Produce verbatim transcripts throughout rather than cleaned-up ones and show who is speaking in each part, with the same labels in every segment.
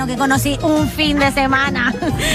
Speaker 1: que conocí un fin de semana.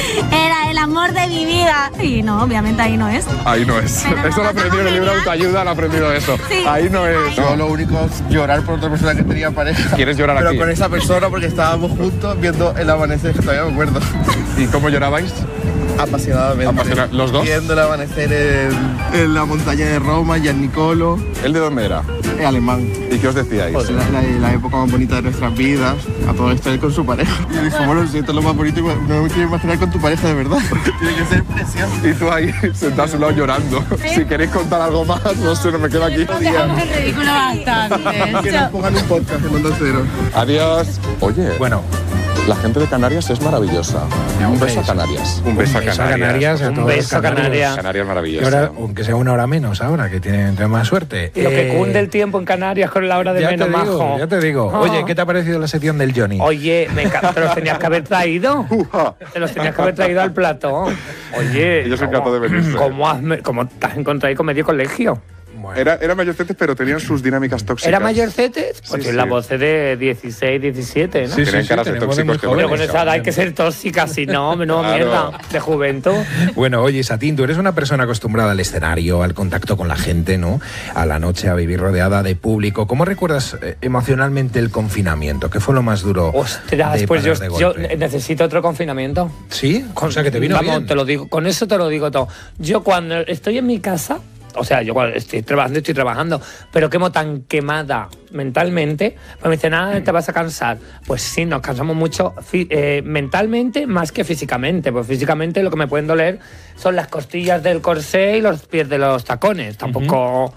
Speaker 1: Era el amor de mi vida. Y no, obviamente ahí no es.
Speaker 2: Ahí no es.
Speaker 1: Pero
Speaker 2: eso lo aprendí en el libro de autoayuda, lo he aprendido eso.
Speaker 1: Sí.
Speaker 2: Ahí no es.
Speaker 3: Yo lo único es llorar por otra persona que tenía pareja.
Speaker 2: ¿Quieres llorar
Speaker 3: Pero
Speaker 2: aquí?
Speaker 3: con esa persona porque estábamos juntos viendo el amanecer, que todavía me acuerdo.
Speaker 2: ¿Y cómo llorabais?
Speaker 3: Apasionadamente.
Speaker 2: Apasiona- ¿Los dos?
Speaker 3: Viendo el amanecer en, en la montaña de Roma, Gian Nicolo,
Speaker 2: ¿Él de dónde era?
Speaker 3: es alemán.
Speaker 2: ¿Y qué os decíais?
Speaker 3: La, la, la época más bonita de nuestras vidas, a todo esto él con su pareja. Y dijo, bueno, si esto es lo más bonito, no me quiero imaginar con tu pareja de verdad. Tiene que ser precioso.
Speaker 2: Y tú ahí sentado a su lado llorando. Si queréis contar algo más, no sé, no me quedo aquí.
Speaker 4: Dejamos el ridículo bastante.
Speaker 3: Que nos pongan un podcast en Onda Cero.
Speaker 2: Adiós. Oye,
Speaker 5: Bueno,
Speaker 2: la gente de Canarias es maravillosa. Un beso a Canarias. Un beso a
Speaker 5: beso a
Speaker 2: Canarias.
Speaker 5: Canarias, a
Speaker 6: Un
Speaker 5: todos los
Speaker 6: beso a
Speaker 5: canarios.
Speaker 6: Canarias.
Speaker 2: Canarias
Speaker 5: Y
Speaker 2: maravillosa.
Speaker 5: ahora, aunque sea una hora menos ahora, que tienen más suerte.
Speaker 6: Lo que
Speaker 5: Eh,
Speaker 6: cunde el tiempo en Canarias con la hora de
Speaker 5: ya
Speaker 6: menos,
Speaker 5: te digo,
Speaker 6: majo.
Speaker 5: ya te digo.
Speaker 6: Ah.
Speaker 5: Oye, ¿qué te ha parecido la sección del Johnny?
Speaker 6: Oye, me encanta. Te los tenías que haber traído. Te los tenías que haber traído al plato. Oye.
Speaker 2: Ellos
Speaker 6: ¿cómo-
Speaker 2: encantados de venirse.
Speaker 6: ¿Cómo, has, ¿Cómo te has encontrado ahí con medio colegio?
Speaker 5: Bueno,
Speaker 2: Era, era mayorcetes, pero tenían sus dinámicas tóxicas.
Speaker 6: ¿Era mayorcetes? Pues
Speaker 2: Sí,
Speaker 6: es la
Speaker 2: sí.
Speaker 6: voz de dieciséis, diecisiete, ¿no?
Speaker 5: Sí,
Speaker 2: Tienen
Speaker 5: sí,
Speaker 2: caras de
Speaker 5: tenemos de
Speaker 2: tóxicos
Speaker 5: muy
Speaker 2: que
Speaker 6: Pero
Speaker 2: bueno,
Speaker 6: con esa edad hay que ser tóxica, si no, menudo
Speaker 2: Claro.
Speaker 6: mierda de juventud.
Speaker 5: Bueno, oye, Satín, tú eres una persona acostumbrada al escenario, al contacto con la gente, ¿no? A la noche, a vivir rodeada de público. ¿Cómo recuerdas eh, emocionalmente el confinamiento? ¿Qué fue lo más duro?
Speaker 6: Ostras,
Speaker 5: de
Speaker 6: pues yo,
Speaker 5: parar de
Speaker 6: yo
Speaker 5: golpe?
Speaker 6: necesito otro confinamiento.
Speaker 5: ¿Sí? O sea, que te vino
Speaker 6: Vamos,
Speaker 5: bien.
Speaker 6: te lo digo, con eso te lo digo todo. Yo cuando estoy en mi casa, o sea, yo cuando estoy trabajando, estoy trabajando, pero quemo tan quemada mentalmente, pues me dicen, ah, te vas a cansar. Pues sí, nos cansamos mucho fi- eh, mentalmente más que físicamente. Pues físicamente lo que me pueden doler son las costillas del corsé y los pies de los tacones. Tampoco...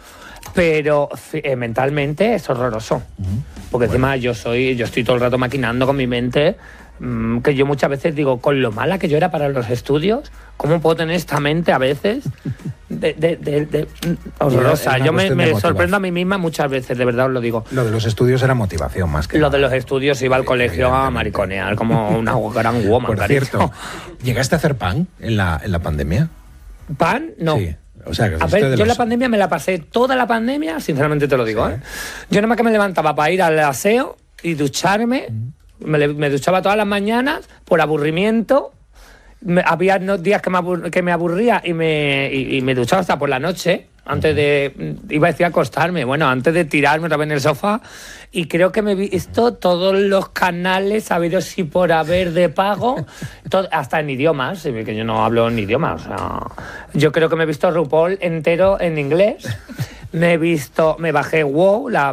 Speaker 6: Pero fi- eh, mentalmente es horroroso. Porque encima yo soy, yo estoy todo el rato maquinando con mi mente, mm, que yo muchas veces digo, con lo mala que yo era para los estudios, ¿cómo puedo tener esta mente a veces de, de, de, de- mm, horrorosa?
Speaker 5: una
Speaker 6: Yo me,
Speaker 5: cuestión de
Speaker 6: me
Speaker 5: motivación.
Speaker 6: sorprendo a mí misma muchas veces, de verdad os lo digo.
Speaker 5: Lo de los estudios era motivación más que
Speaker 6: Lo
Speaker 5: nada.
Speaker 6: de los estudios iba al
Speaker 5: Sí,
Speaker 6: colegio a
Speaker 5: evidentemente.
Speaker 6: mariconear como una gran woman.
Speaker 5: Por
Speaker 6: cariño.
Speaker 5: cierto, ¿llegaste a hacer pan en la, en la pandemia?
Speaker 6: ¿Pan? No.
Speaker 5: Sí. O sea, que
Speaker 6: A
Speaker 5: fuiste
Speaker 6: ver,
Speaker 5: de
Speaker 6: yo
Speaker 5: los-
Speaker 6: la pandemia me la pasé toda la pandemia, sinceramente te lo digo,
Speaker 5: Sí.
Speaker 6: ¿eh? Yo nada más que me levantaba para ir al aseo y ducharme, me, le- me duchaba todas las mañanas por aburrimiento. Me- había no- días que me, abur- que me aburría y me, y, y me duchaba hasta por la noche, antes de, iba a decir acostarme, bueno, antes de tirarme otra vez en el sofá. Y creo que me he visto todos los canales habidos y por haber de pago, todo- hasta en idiomas, que yo no hablo en idiomas. O sea, yo creo que me he visto RuPaul entero en inglés. Me he visto, me bajé WoW, la,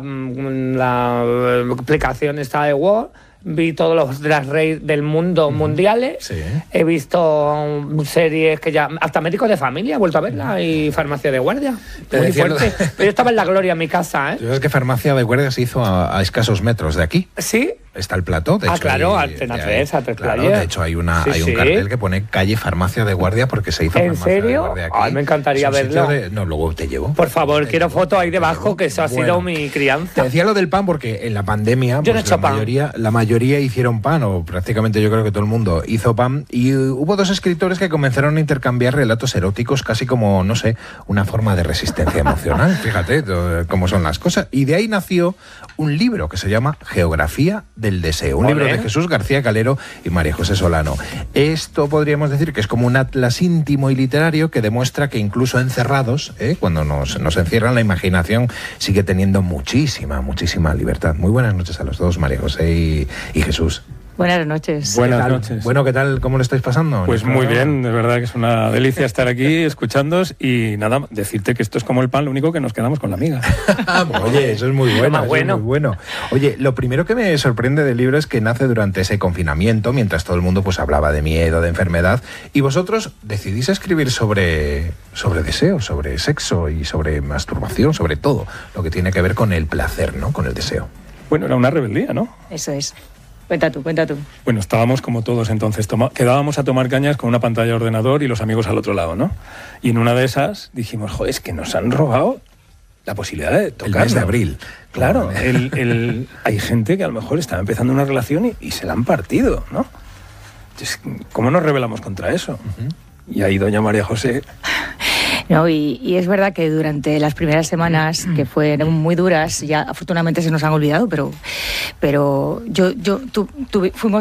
Speaker 6: la aplicación esta de WoW. Vi todos los Drag Race del mundo mundiales.
Speaker 5: Sí.
Speaker 6: He visto um, series que ya... Hasta Médicos de Familia, he vuelto a verla, y Farmacia de Guardia.
Speaker 5: Te
Speaker 6: Muy
Speaker 5: decía lo-
Speaker 6: fuerte. Pero yo estaba en la gloria en mi casa, ¿eh?
Speaker 5: Tú sabes que Farmacia de Guardia se hizo a, a escasos metros de aquí.
Speaker 6: ¿Sí?
Speaker 5: Está el plató, de
Speaker 6: Ah,
Speaker 5: hecho.
Speaker 6: claro,
Speaker 5: hay-
Speaker 6: Antena
Speaker 5: de-
Speaker 6: tres, A tres
Speaker 5: claro,
Speaker 6: Player.
Speaker 5: de hecho hay, una,
Speaker 6: Sí,
Speaker 5: hay un
Speaker 6: sí.
Speaker 5: cartel que pone calle Farmacia de Guardia porque se hizo
Speaker 6: ¿En
Speaker 5: Farmacia de
Speaker 6: serio?
Speaker 5: Guardia aquí.
Speaker 6: Ay, me encantaría
Speaker 5: Es un sitio
Speaker 6: verlo.
Speaker 5: de- no, luego te llevo.
Speaker 6: Por favor,
Speaker 5: Te
Speaker 6: quiero
Speaker 5: llevo,
Speaker 6: foto ahí
Speaker 5: te
Speaker 6: debajo,
Speaker 5: llevo.
Speaker 6: que eso ha
Speaker 5: Bueno,
Speaker 6: sido mi
Speaker 5: Te
Speaker 6: crianza.
Speaker 5: decía lo del pan porque en la pandemia
Speaker 6: Yo no he
Speaker 5: pues,
Speaker 6: hecho
Speaker 5: la,
Speaker 6: pan.
Speaker 5: mayoría, la mayoría hicieron pan, o prácticamente yo creo que todo el mundo hizo pan, y uh, hubo dos escritores que comenzaron a intercambiar relatos eróticos casi como, no sé, una forma de resistencia emocional, fíjate to- cómo son las cosas. Y de ahí nació un libro que se llama Geografía del Deseo, un
Speaker 6: Ole.
Speaker 5: libro de Jesús García Calero y María José Solano. Esto podríamos decir que es como un atlas íntimo y literario que demuestra que incluso encerrados, ¿eh? cuando nos, nos encierran, la imaginación sigue teniendo muchísima, muchísima libertad. Muy buenas noches a los dos, María José y, y Jesús.
Speaker 4: Buenas noches.
Speaker 5: ¿Qué
Speaker 7: Buenas
Speaker 5: tal?
Speaker 7: noches.
Speaker 5: Bueno, ¿qué tal? ¿Cómo lo estáis pasando?
Speaker 7: Pues
Speaker 5: en el
Speaker 7: muy
Speaker 5: programa?
Speaker 7: bien, de verdad que es una delicia estar aquí escuchándoos y nada, decirte que esto es como el pan, lo único que nos quedamos con la miga.
Speaker 5: Oye, eso es muy bueno,
Speaker 6: más
Speaker 5: eso
Speaker 6: bueno.
Speaker 5: es muy bueno. Oye, lo primero que me sorprende del libro es que nace durante ese confinamiento, mientras todo el mundo pues hablaba de miedo, de enfermedad, y vosotros decidís escribir sobre, sobre deseo, sobre sexo y sobre masturbación, sobre todo lo que tiene que ver con el placer, ¿no? Con el deseo.
Speaker 7: Bueno, era una rebeldía, ¿no?
Speaker 4: Eso es. Cuenta tú, cuenta tú.
Speaker 7: Bueno, estábamos como todos entonces, toma- quedábamos a tomar cañas con una pantalla de ordenador y los amigos al otro lado, ¿no? Y en una de esas dijimos, joder, es que nos han robado la posibilidad de
Speaker 5: El
Speaker 7: tocar.
Speaker 5: mes de abril.
Speaker 7: Claro, el, el- hay gente que a lo mejor estaba empezando una relación y, y se la han partido, ¿no? Entonces, ¿cómo nos rebelamos contra eso? Y ahí doña María José...
Speaker 4: No, y, y es verdad que durante las primeras semanas, que fueron muy duras, ya afortunadamente se nos han olvidado, pero, pero yo, yo tu, tuve- fuimos